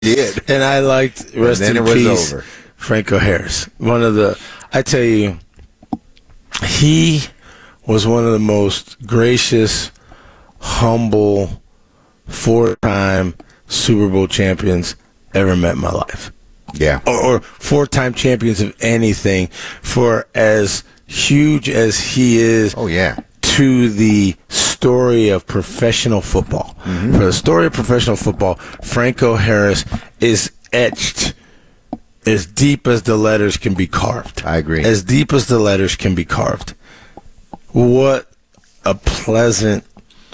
did. And I liked, rest in peace, Franco Harris. I tell you, he was one of the most gracious, humble, 4-time Super Bowl champions ever met in my life. Yeah. Or 4-time champions of anything, for as huge as he is. Oh, yeah. To the story of professional football. Mm-hmm. For the story of professional football, Franco Harris is etched as deep as the letters can be carved. I agree. As deep as the letters can be carved. What a pleasant,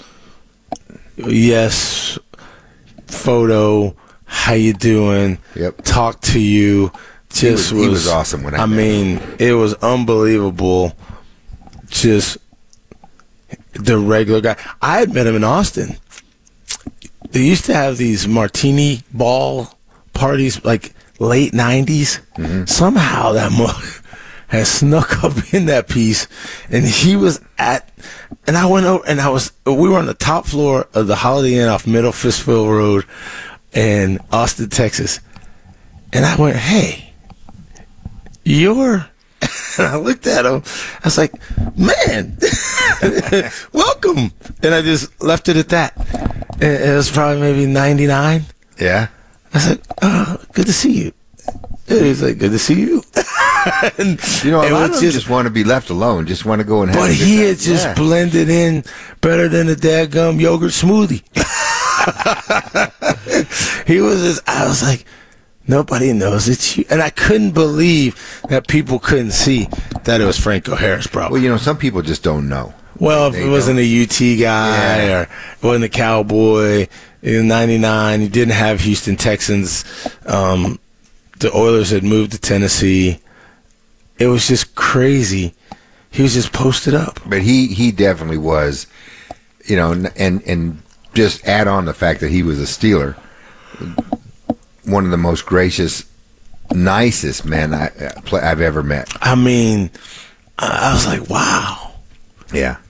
yes, photo. How you doing? Yep. Talk to you. He was awesome when I met him. It was unbelievable. Just the regular guy. I had met him in Austin. They used to have these martini ball parties, like late 90s. Mm-hmm. Somehow that has snuck up in that piece, and he was and I went over, and we were on the top floor of the Holiday Inn off Middle Fistfield Road in Austin, Texas. And I went, hey, and I looked at him. I was like, man, welcome. And I just left it at that. And it was probably maybe 99. Yeah. I said, oh, good to see you. And he was like, good to see you. And, a lot of them just want to be left alone, just want to go and have But he had just blended in better than a dadgum yogurt smoothie. I was like, nobody knows it's you. And I couldn't believe that people couldn't see that it was Franco Harris, bro. Well, some people just don't know. Well, if it wasn't a UT guy or it wasn't a Cowboy in 99, he didn't have Houston Texans. The Oilers had moved to Tennessee. It was just crazy. He was just posted up. But he definitely was, and just add on the fact that he was a Steeler, one of the most gracious, nicest men I've ever met. I mean, I was like, wow. Yeah.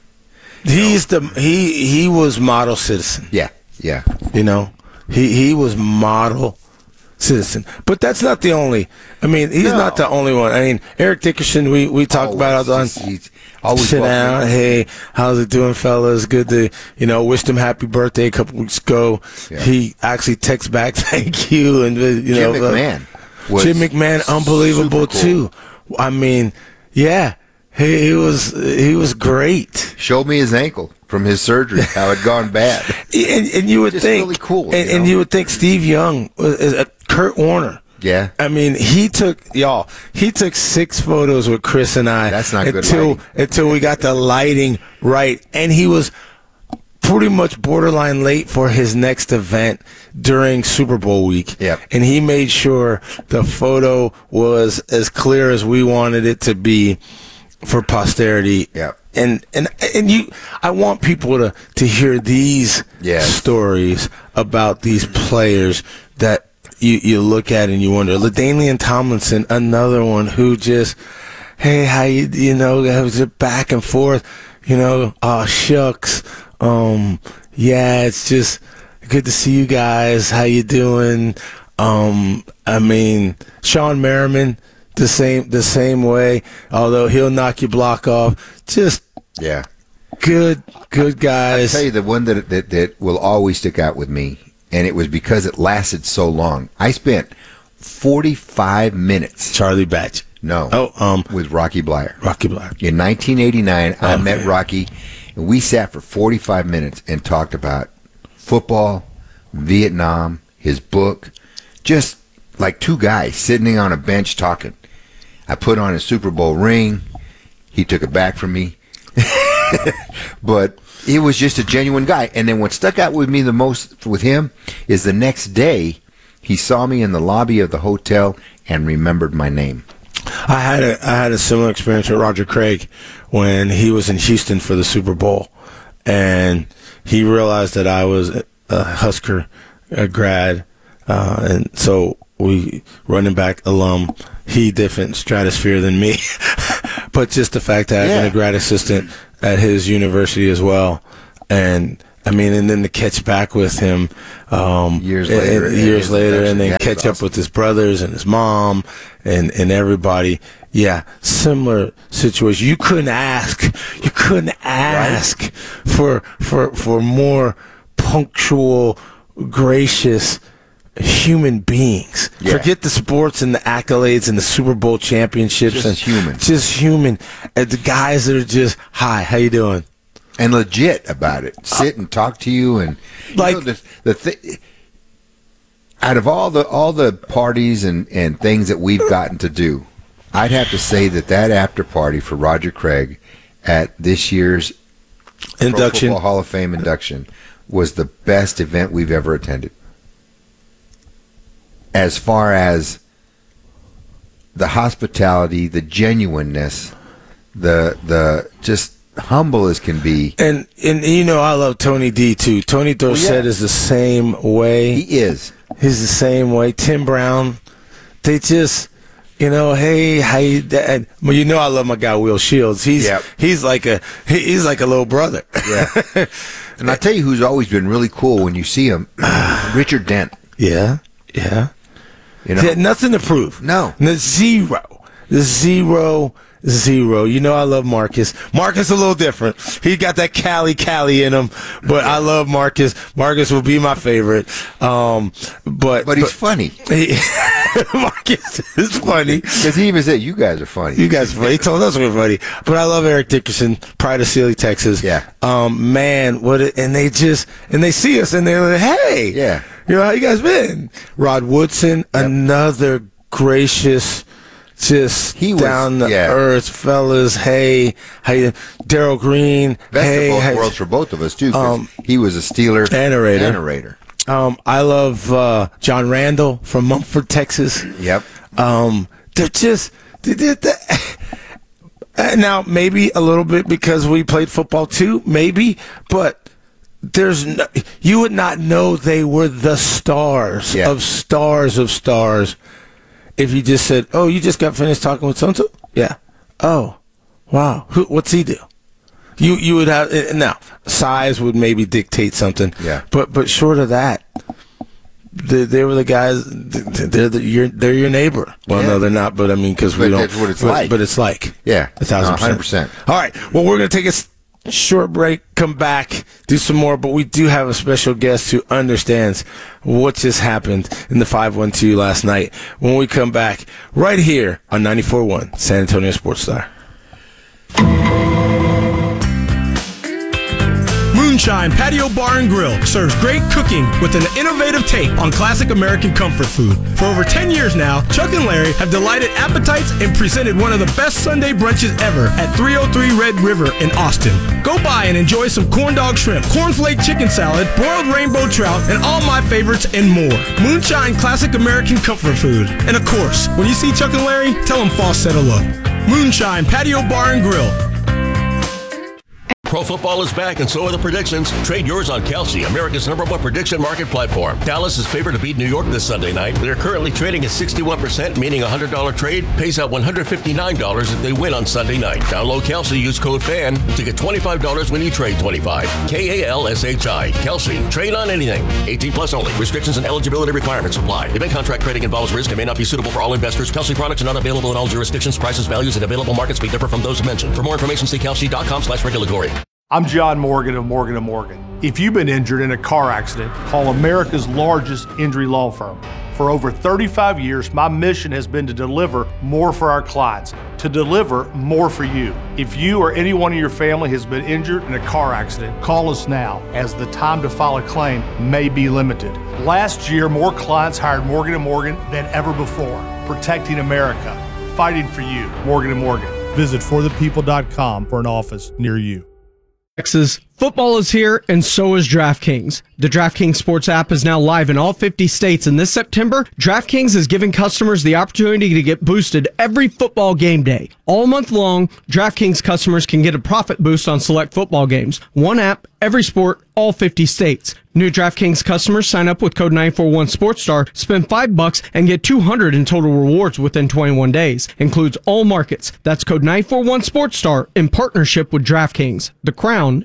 He was model citizen. Yeah. Yeah. He was model citizen. But that's not the only. I mean, he's not the only one. I mean, Eric Dickerson, we talked about on always sit down. Hey, how's it doing, fellas? Good to, wished him happy birthday a couple weeks ago. Yeah. He actually texts back, thank you. And, Jim McMahon. Unbelievable cool. too. I mean, yeah, he was great. Showed me his ankle from his surgery, how it gone bad. and you would just think, really cool. And you would think Steve Young, Kurt Warner. Yeah. I mean, he took 6 photos with Chris and I. That's not good lighting. Until we got the lighting right. And he was pretty much borderline late for his next event during Super Bowl week. Yep. And he made sure the photo was as clear as we wanted it to be for posterity. Yep. And I want people to hear these stories about these players that you look at and you wonder. LaDainian Tomlinson, another one who just, hey, how was it back and forth, shucks, it's just good to see you guys. How you doing? I mean, Sean Merriman, the same way. Although he'll knock your block off, just good guys. I'll tell you the one that will always stick out with me. And it was because it lasted so long. I spent 45 minutes. Charlie Batch. No. With Rocky Bleier. Rocky Bleier. In 1989, I met Rocky, and we sat for 45 minutes and talked about football, Vietnam, his book, just like two guys sitting on a bench talking. I put on his Super Bowl ring. He took it back from me. But he was just a genuine guy. And then what stuck out with me the most with him is the next day he saw me in the lobby of the hotel and remembered my name. I had a similar experience with Roger Craig when he was in Houston for the Super Bowl, and he realized that I was a Husker grad, and so we running back alum. He different stratosphere than me, but just the fact that I've been a grad assistant at his university as well, and I mean, and then to catch back with him Years later, and then yeah, catch awesome. up with his brothers and his mom and everybody. Yeah, similar situation. You couldn't ask for more punctual, gracious human beings. Yeah. Forget the sports and the accolades and the Super Bowl championships. Just human. Just human. And the guys that are just, hi, how you doing? And legit about it. Sit and talk to you, and Like- out of all the parties and things that we've gotten to do, I'd have to say that after party for Roger Craig at this year's Pro Induction. Football Hall of Fame induction was the best event we've ever attended. As far as the hospitality, the genuineness, the just humble as can be. And you know, I love Tony D too. Tony Dorsett is the same way. He is. He's the same way. Tim Brown, they just, you know, hey, how you? Well, you know, I love my guy Will Shields. He's like a little brother. Yeah. And I tell you, who's always been really cool when you see him, Richard Dent. Yeah. You know, He had nothing to prove. No. Zero. You know I love Marcus. Marcus a little different. He got that Cali in him, but I love Marcus. Marcus will be my favorite. But he's funny Marcus is funny. because he even said, "You guys are funny." You guys are funny. He told us we're funny. But I love Eric Dickerson, pride of Sealy, Texas. Yeah. Man, and they see us and they're like, hey. Yeah. You know, how you guys been? Rod Woodson, another gracious, just He was- down the yeah. earth, fellas. Hey, how you? Daryl Green. Best hey, of both hey. worlds for both of us too. 'Cause he was a Steeler And a Raider. and a Raider. I love John Randall from Mumford, Texas. Yep. They're just now maybe a little bit because we played football too, maybe, but you would not know they were the stars Yeah. of stars if you just said, "Oh, you just got finished talking with so-and-so?" Yeah. Oh, wow. What's he do? You would have now size would maybe dictate something. Yeah. But short of that. They were the guys. They're your neighbor. Well, Yeah. no, they're not. But I mean, because we But don't. that's what it's like. But it's like. Yeah. 1,000%. 100%. All right. Well, we're gonna take a short break. Come back, do some more. But we do have a special guest who understands what just happened in the 512 last night. When we come back, right here on 94.1 San Antonio Sports Star. Moonshine Patio Bar and Grill serves great cooking with an innovative take on classic American comfort food. For over 10 years now, Chuck and Larry have delighted appetites and presented one of the best Sunday brunches ever at 303 Red River in Austin. Go by and enjoy some corn dog shrimp, cornflake chicken salad, broiled rainbow trout, and all my favorites and more. Moonshine classic American comfort food. And of course, when you see Chuck and Larry, tell them Foss said hello. Moonshine Patio Bar and Grill. Pro football is back, and so are the predictions. Trade yours on Kelsey, America's #1 prediction market platform. Dallas is favored to beat New York this Sunday night. They're currently trading at 61%, meaning a $100 trade pays out $159 if they win on Sunday night. Download Kelsey, use code FAN to get $25 when you trade 25. KALSHI. Kelsey. Trade on anything. 18 plus only. Restrictions and eligibility requirements apply. Event contract trading involves risk and may not be suitable for all investors. Kelsey products are not available in all jurisdictions. Prices, values, and available markets may differ from those mentioned. For more information, see kelsey.com/regulatory. I'm John Morgan of Morgan & Morgan. If you've been injured in a car accident, call America's largest injury law firm. For over 35 years, my mission has been to deliver more for our clients, to deliver more for you. If you or anyone in your family has been injured in a car accident, call us now, as the time to file a claim may be limited. Last year, more clients hired Morgan & Morgan than ever before, protecting America, fighting for you. Morgan & Morgan. Visit forthepeople.com for an office near you. Texas, football is here, and so is DraftKings. The DraftKings Sports app is now live in all 50 states, and this September, DraftKings is giving customers the opportunity to get boosted every football game day. All month long, DraftKings customers can get a profit boost on select football games. One app, every sport, all 50 states. New DraftKings customers sign up with code 941SportsStar, spend $5 and get $200 in total rewards within 21 days. Includes all markets. That's code 941SportsStar in partnership with DraftKings. The crown is yours.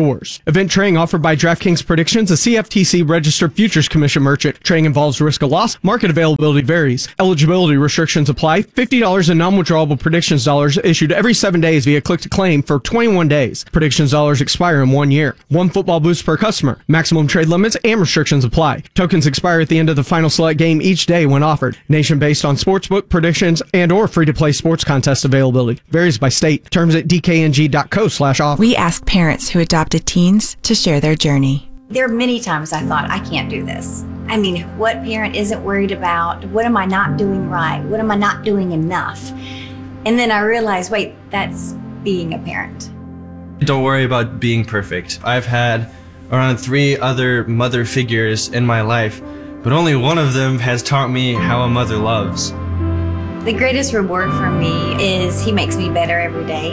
stores. Event trading offered by DraftKings Predictions, a CFTC registered futures commission merchant. Trading involves risk of loss. Market availability varies. Eligibility restrictions apply. $50 in non-withdrawable predictions dollars issued every 7 days via click to claim for 21 days. Predictions dollars expire in 1 year. One football boost per customer. Maximum trade limits and restrictions apply. Tokens expire at the end of the final select game each day when offered. Nation based on sportsbook predictions and or free-to-play sports contest availability. Varies by state. Terms at dkng.co/offer. We ask parents who adopted teens to share their journey. There are many times I thought, I can't do this. I mean, what parent isn't worried about, what am I not doing right? What am I not doing enough? And then I realized, wait, that's being a parent. Don't worry about being perfect. I've had around 3 other mother figures in my life, but only one of them has taught me how a mother loves. The greatest reward for me is he makes me better every day.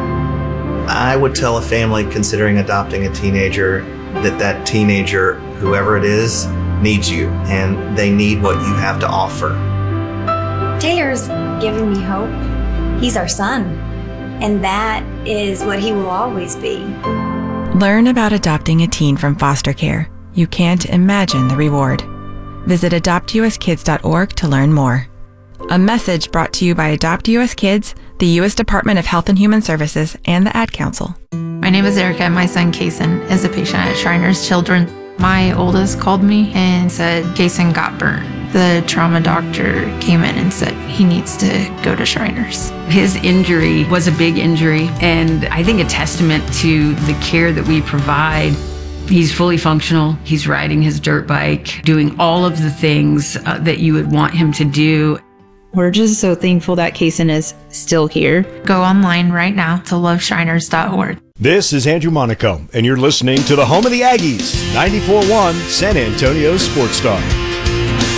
I would tell a family considering adopting a teenager that teenager, whoever it is, needs you, and they need what you have to offer. Taylor's giving me hope. He's our son, and that is what he will always be. Learn about adopting a teen from foster care. You can't imagine the reward. Visit adoptuskids.org to learn more. A message brought to you by Adopt US Kids, the U.S. Department of Health and Human Services, and the Ad Council. My name is Erica, and my son Kason is a patient at Shriners Children. My oldest called me and said Kason got burned. The trauma doctor came in and said he needs to go to Shriners. His injury was a big injury, and I think a testament to the care that we provide. He's fully functional. He's riding his dirt bike, doing all of the things that you would want him to do. We're just so thankful that Kason is still here. Go online right now to loveshriners.org. This is Andrew Monaco, and you're listening to the home of the Aggies, 94.1 San Antonio Sports Star.